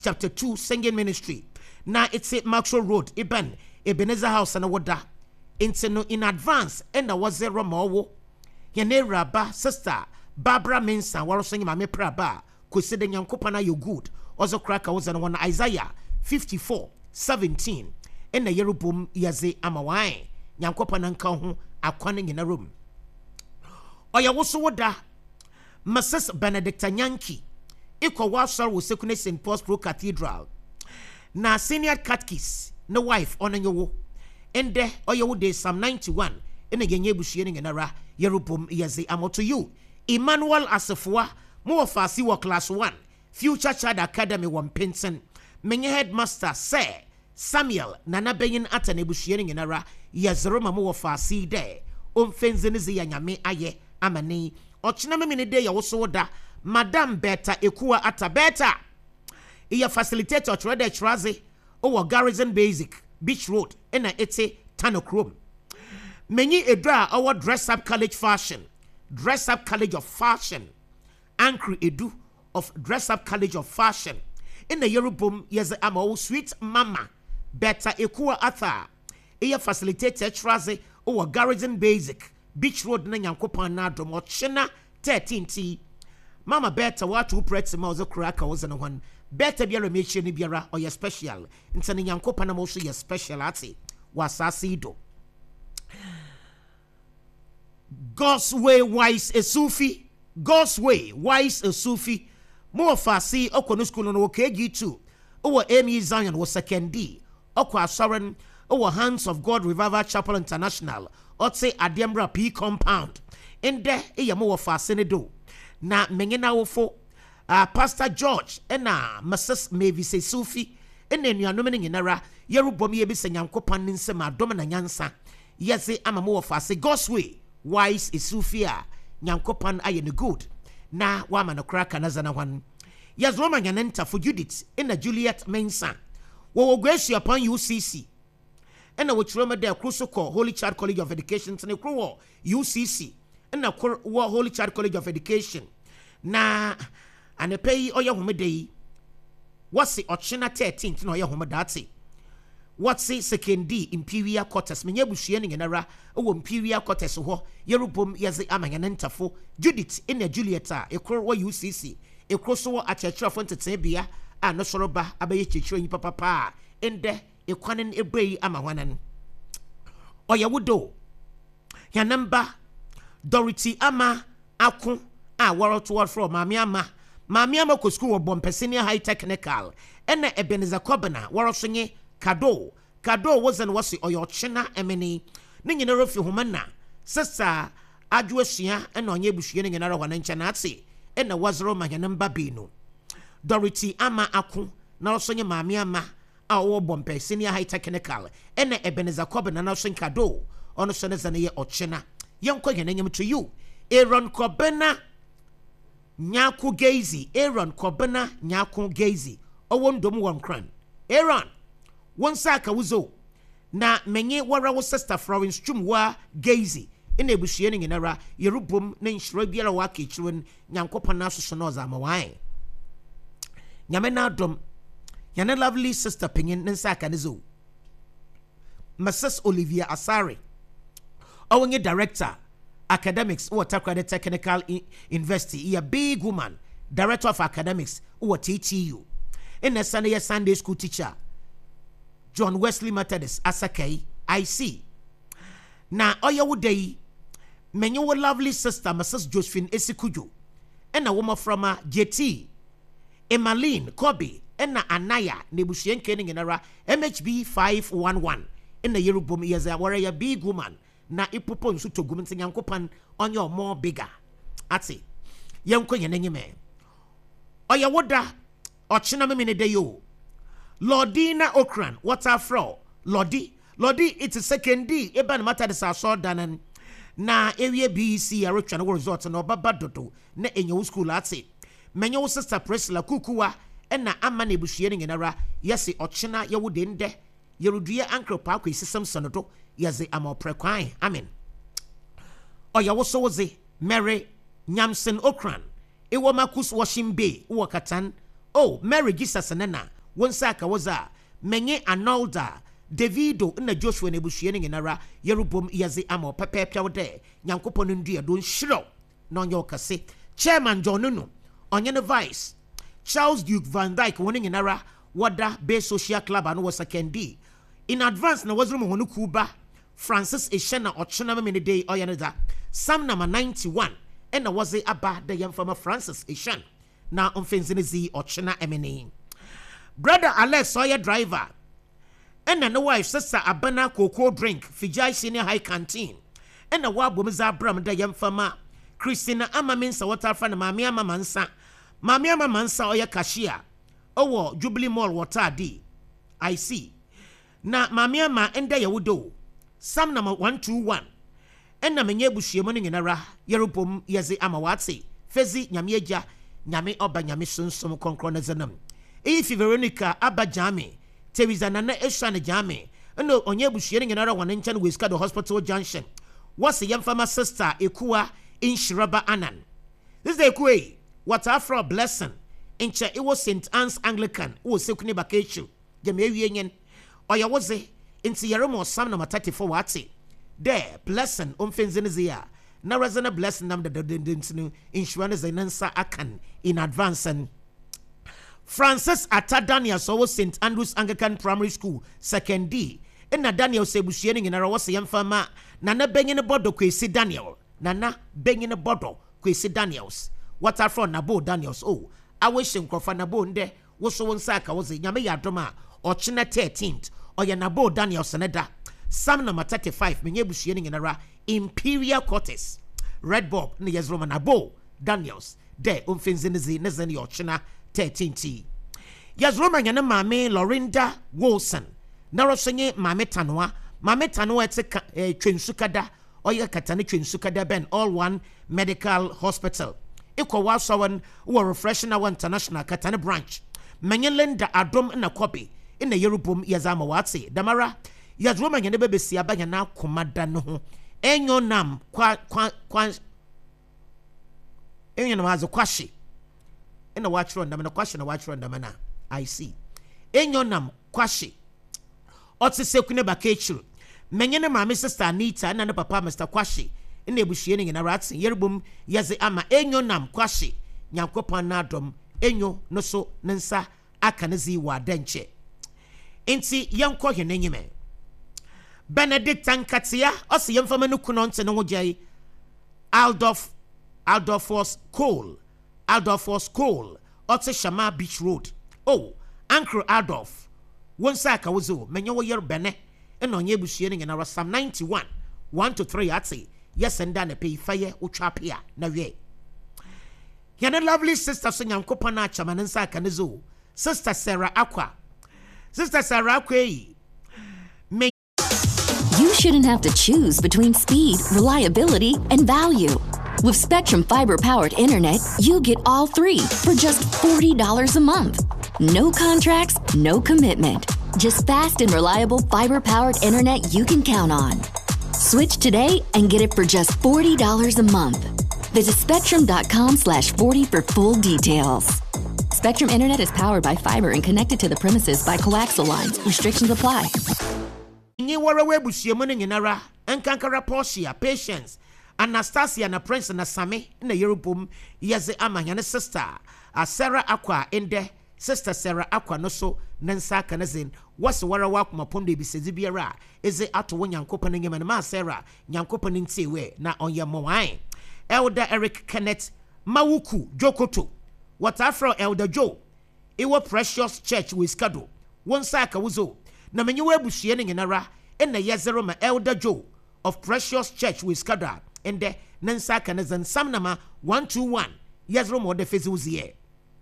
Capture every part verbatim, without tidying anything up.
chapter two singing ministry na it's a Maxwell Road Eben Ebenezer House na woda into no in advance and na was zero mawo yene raba sister Barbara Mensa waro singing mame praba kusede nyankopana you good also cracker was on Isaiah fifty-four seventeen and na yerubum yaze amawai nyankopana nka ho akwane in a room oya woso woda Missus Benedicta Nyanki Iko wasar wo sekune Saint Paul's Pro Cathedral na senior catechist na wife onanyo ende oyewo de Psalm ninety-one ene genye bushie ne nara yerubum yaze amoto you Emmanuel Asefua mo ofasi wo class one Future Child Academy wo Penson menye headmaster Sir Samuel nana benyin atane bushie ne nara yazero mo ofasi de omfenze ne ze yanyame aye amane ochina memene de ya woso da Madam Beta Ekua Ata Beta iya facilitator trade traze owo Garrison Basic Beach Road ena ete Tanokrom menyi edra our dress up college fashion dress up college of fashion Ankri Edu of dress up college of fashion in the Yerubum yes ama sweet mama Beta Ekua Ata iya facilitator traze owo Garrison Basic Beach Road na nyankopan na dom ochina thirteen T Mama Beta watu pretse ma ozo kraka ozo na one Beta biara mechi ni biara o ye special ntane nyankopa na mo so ye special ati wasasi do God's way wise a Sufi God's way wise a Sufi mo fasi okono school no K G two owo Amy Zion wo second D okwa asaren owo Hands of God Revival Chapel International otse Ademra P compound ende e mo fasi ne do na menyena wofo uh, Pastor George ena Missus Mavis Sufi ena nuanom ne nyinara yerubom ye bi senyankopan nsem adom na nyansa yeze amamo wofase God's way wise Sufi a nyankopan aye ne good na wa ma no kraka na zana hwan yezo ma nyanenta for Judith ena Juliet Mensa wo wo grace upon U C C ena wo chiroma de krusoko Holy Child College of Education tene kro U C C ena wo Holy Child College of Education na anepai oya homede yi wasi ochina thirteenth na oya homedate what's second D Imperial Quarters menye buhie ne ngenara wo Imperial Quarters ho yerubom yeze amanyane ntafo Judith ina Julieta ekro wo U C C ekro so wo achechirafo ntetebia a no soroba abaye chechiro yi papa pa ende ekwanen ebrei amahwanan oya wodo ya number Dorothy Ama Akun a waro toward from Mami Ama Mami Ama ko school of Bompesinia High Technical ena Ebenezer Kobena waro sonye Kado Kado wasn't wasi oyo china emeni ne nyina fi homana sister adwosia ena onye buhie ne nyina wana ncha na ate ena wazro mahanamba binu Dorothy Ama Akun na sonye Mami Ama a wo Bompesinia High Technical ena Ebenezer Kobena na sonye Kado ono sone zane ye ochina Yanko yenenyem to you Aaron Kobena Nyaku Gazy Aaron Kobena Nyaku Gazy owo ndom won kran Aaron won saka wuzo na menye wara wo sister Florence Chumwa Gazy ina ebuhie ne nyinara yerubom na nhira biara wa akechirun nyankopon na soso na oza mawan nyame na dom yana lovely sister penyin ne saka ne zo Missus Olivia Asare Owenye director academics or Takrade Technical University a big woman director of academics or T T U in a Sunday Sunday school teacher John Wesley Methodist Asakei I see na oya wudei menyo lovely sister Missus Josephine Esikuju and a woman from a J T Emmeline Kobe and a Anaya Nebushien Kening in a M H B five one one in the Yerubum is a warrior big woman na ipopo nso to gumente nyankopan on your more bigger ati yanko yenenye oya woda ochina memene de yo Lordina Okran water fro Lordi Lordi it's a second D eban matter the so danan na area B C a retwa no resort no baba dodo na enyo school ati menyo sister Priscilla Kukuwa ena ama na ebuhie ne ngenara yesi ochina yewode nde yerudua ankro pa kwa sisem sonodo yaze amoprekwan amen oya woso woze Mary Nyamson Okran ewo makus washing bay wo katan oh Mary Jesus nana wonsa ka waza menye Arnolda Davido na Joshua nebushie ne nara yerubom yaze ama pepepia wode nyankopon ndua don hiro na onye okase chairman John Nunu onye ne vice Charles Duke Van Dyke woni nara wada Bay Social Club anu wasakendi in advance na wazuru mo kuba Francis Eshena ochena me ne day oyene da Sam number ninety-one and na waze aba the young farmer Francis Eshen na onfenzine zi ochena emene brother Alex Oya driver and na wife sister Abana Cocoa Drink Fijai Senior High Canteen and na wabomza bram the young farmer Christina Amaminsa water fan Mami Amamansa Mami Amamansa Oya cashier owo Jubilee Mall water di I see na Mami Ama enda yawudo Sam number one two one and na menye bushie mo nginara yerupom yeze amawatse fezi nyame agya nyame oba nyame sonsom konkro na zanam Ifi Veronica Abajami Teresa Nana Eshan Jami no onye bushie nginara wane nchen Westcado Hospital Junction what's the young farmer sister Ekua in Shiraba Anan this is Ekue what afro blessing in cha it was Saint Anne's Anglican wo sekuni bakechu jame wienyen oya woze inti yeromo sam number thirty-four wati there blessing umfenziniziya na razana blessing nam the dentinu insurance zinansa akan in advance and Francis Ata Daniel so Saint Andrews Anglican Primary School second D in na Daniel sebushie in ara wose yemfama nana benyine bodo kwesi Daniel nana benyine bodo kwesi Daniels what are from Nabo Daniels oh I wish him krofa Nabo nde wo so wonsa aka wose nyame yadoma ochina thirteenth oya Nabo Daniels neda Psalm number thirty-five menye bushie ni nara Imperial Quarters Red Bob ne Yezroma Nabo Daniels de umfenzinizi nezeni ochina thirteenth Yezroma nyane mame Lorinda Wilson naro senye mame Tanwa mame Tanwa ete eh, Twensukada oya katane Twensukada ben all one medical hospital iko wasawan wo refreshing our international katane branch menye Linda Adom na Kobe ina yerubum yazama watse damara Yadroma nyane bebe si abanya na komada no ho enyo nam kwa kwa kwa enyo nam azo kwashi ina watchro ndam na kwashi na watchro ndam na I see enyo nam kwashi otisekune bakechu menye ne mama sister Anita na ne papa Mister Kwashi ina ebushie ne na ratsi yerbum yaze ama enyo nam kwashi nyankopon na adom enyo no so nensa akanezi wa denche enti yanko henenyime Benedict Ankatia osi yemfama no kunonte no gye Aldorf Aldorfos Cole Aldorfos Cole ote Shama Beach Road oh Uncle Aldorf wonsa ka wozo menye wo yer bene eno onye bushie ne na Psalm ninety-one one to three ati yes enda na pay fire utwapia na we yana lovely sister so nyankopon na chama nsa ka nezo sister Sarah Akwa sister Sarah Akwa yi you shouldn't have to choose between speed, reliability, and value. With Spectrum Fiber-powered internet, you get all three for just forty dollars a month. No contracts, no commitment. Just fast and reliable fiber-powered internet you can count on. Switch today and get it for just forty dollars a month. Visit spectrum.com slash 40 for full details. Spectrum Internet is powered by fiber and connected to the premises by coaxial lines. Restrictions apply. Ni wara we bushie mo nginara enkankara Portia Patience Anastasia na Prince na Same na Yerubum yeze amanya sister a Sarah Akwa ende sister Sarah Akwa no so nensa kanazin wase wara wakuma pomde bisezi biara eze ato wonyankopon nyema na Sarah nyankopon ntiwe na onye mowan Elder Eric Kenneth Mawuku Jokoto what afro Elder Joe Iwo Precious Church Westcado wonsa ka wuzo na menye we bushie ne nginara ena yezero ma Elder Joe of Precious Church Westcado ende nensa kanazan samnama one two one yezero mo de fezi wuzie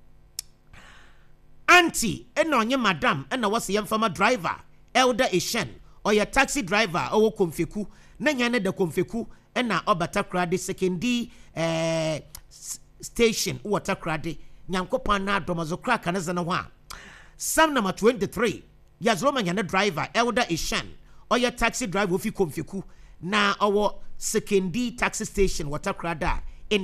Auntie ena onye madam ena wase yemfama driver Elder Eshen oya taxi driver owo konfeku na nyane de konfeku ena obatakrade sekendi eh station watakrade nyankopon na adomazo kra kanazana ho a sam number twenty-three yazroma nyane driver Elder Eshen oya taxi driver ofi konfeku na owo sekendi taxi station watakrada ende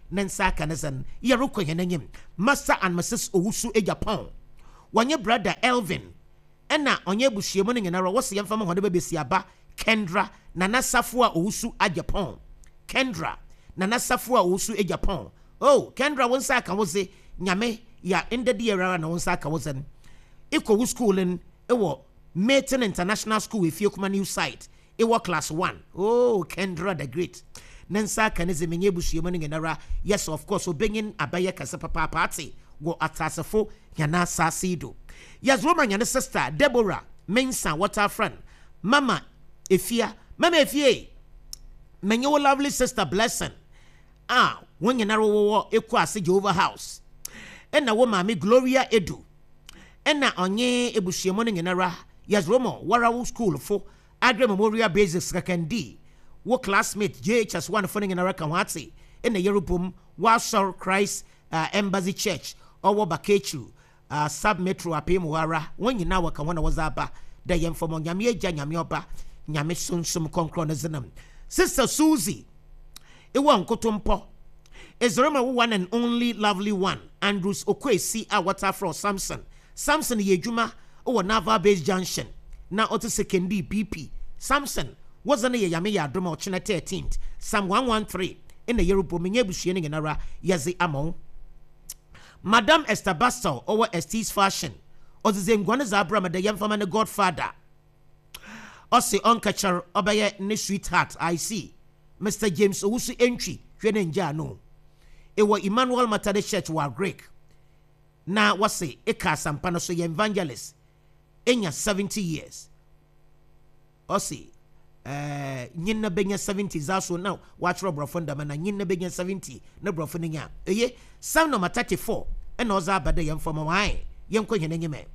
nensa kanesen yerukọ yenanyim Master and Missus Owusu e Japan wanye brother Elvin ena onye buhyiemu ne nyenara wo se yemfa ma hode bebesi aba Kendra Nana Safua Owusu a Japan Kendra Nana Safua Owusu e Japan oh Kendra wonsa ka wo se nyame ya endedi era na wonsa ka wo se iko school in ewo Merton International School efie kuma new site ewo class one oh Kendra the great nensa kaneze menye buhyiemu ne nyenara yes of course obenyin abaye kase papa party go atasefo yana sasido yes Roman yana sister Deborah Mensa Waterfront Mama Efia Mama Efie menye wo lovely sister Blessing ah won yana wo ekwa ase Jehovah House ena wo mama Gloria Edu ena onye ebuhyiemu ne nyenara yes Roman Warawu School for Adre Memorial Basic Secondary wo classmate J H S one for ne nyenara kan wate ena yerubum Wasor Christ uh, Embassy Church owo Bakechu uh, sub metro apemu wara won nyina waka wona wazaba da yemfomo nyame agya nyame oba nyame sunsum konkro ne zenam Sister Susie ewa nkotompo Ezrema one and only lovely one Andrews Okwesi a Waterfront Samson Samson yejuma owo Naval Base Junction na oto secondary B P Samson wazana ye yame ya adoma ochina thirteenth Psalm one thirteen in the Yerubo menye buhye ne nara yaze amon Madam Esther Bastel over Estes Fashion ozize ngwane za Abraham de yemfama ne Godfather Osi onkachar obaye ne sweetheart I see Mister James Owusu entry hwene nja no ewo Emmanuel Methodist Church wa Greek na wase eka sampa no so ye evangelist enya seventy years Osi eh nyinna benya seventy zaso now watch brofo ndama na nyinna benya seventy na brofo nya eye Psalm number thirty-four and oza abade yemfoma why yemko hene nyime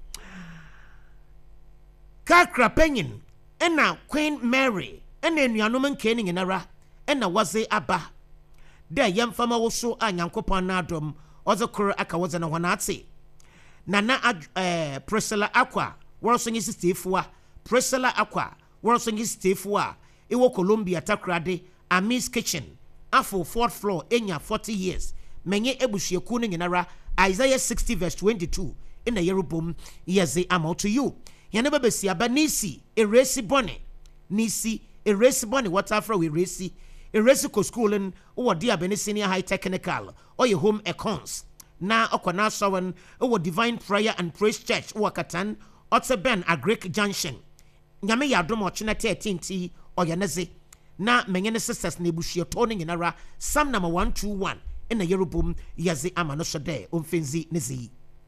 Kakra penyin ena Queen Mary ena enuanom nkeni nyenara ena waze aba de yemfama wo so anyankopon na adom ozo kor aka waze na wanate na na eh Priscilla Aqua woroso nyi sistefua Priscilla Aqua woroso nyi sistefua ewo Columbia takrade Amis Kitchen afo fourth floor enya forty years menye ebuhyeku ne nyenara Isaiah sixty verse twenty-two in the Yerubum yeze amo to you yana babesi aba nisi eresi bone nisi eresi bone Waterfront we eresi eresi ko school in o dia bene senior high technical or your home econs na okona sawan o Divine Prayer and Praise Church o Katan Oteben Agric Junction nyame yadom ochina thirteen o yaneze na menye ne sisters na ebuhye to ne nyenara Psalm number one twenty-one in the Yerubum yaze amano shade omfenzi nezi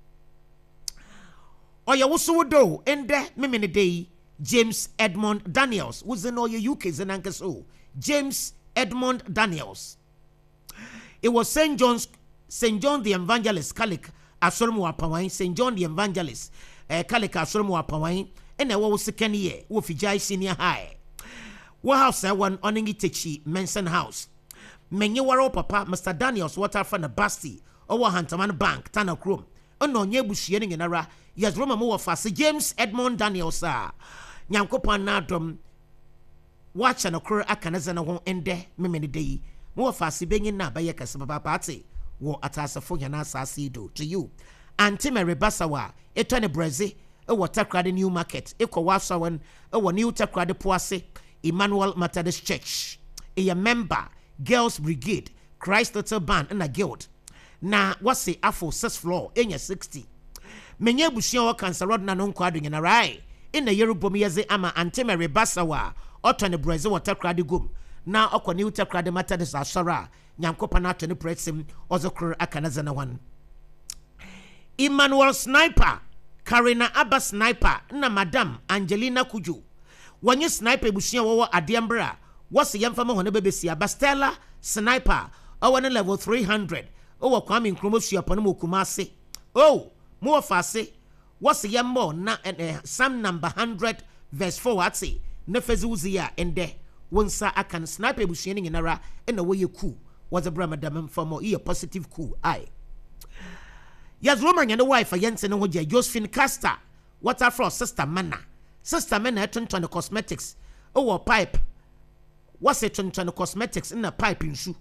oya wusu do ende memene day James Edmond Daniels was in oya U K zenankeso James Edmond Daniels it was Saint John's Saint John the Evangelist Kalik asoromu apawan Saint John the Evangelist eh Kalik asoromu apawan ene wo second year wo fijai senior high wo house one oningi techi Menson House menye waro papa Mister Daniels Waterfront na Basti owo Hantaman Bank Tana Chrome ono nye buhye ne nyenara yes Roma mo wafase James Edmond Daniels a nyankopon na adom wacha na kro akanaza na ho ende memene dei mo wafase benyin na baye kase baba party wo atasafo yana asase do to you Auntie Mary Basawa eto ne Brazil e wo Takrade New Market e ko wasawan e wo New Takrade Poase Emmanuel Methodist Church e a member Girls Brigade Christ Little Band in a guild na wase afo sixth floor enya sixty menye buhye wo cancer road na no nkwado nyina rai in the Yerubom yeze ama Auntie Mary Basawa oto ne Brazil Takrade gum na okwa New Takrade Methodist asora nyankopa na to ne presim ozokro akanaza na wan Emmanuel Sniper Karina Abba Sniper na Madam Angelina Kuju wanye Sniper buhye wo adembra wase yemfama hone bebesi aba Stella Sniper owane level three hundred owo Kwame Nkrumah suapon mo Kumase oh mo fase wase yemmo na eh, Psalm number one hundred verse four ati na fezi uzia ende wonsa akan Sniper buhye ne nara na wo ye ku was a brother madam famo e positive ku ai yes Roman and the wife yense ne ho je Josephine Caster Waterfront sister Mana sister Mana tonton cosmetics owo pipe what's it on cosmetics in a pipe in shoe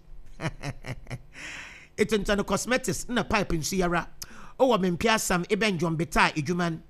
It's internal cosmetics na pipe in Sierra. Oh, I'm in Piasam, Eben John Beta, Ijuman.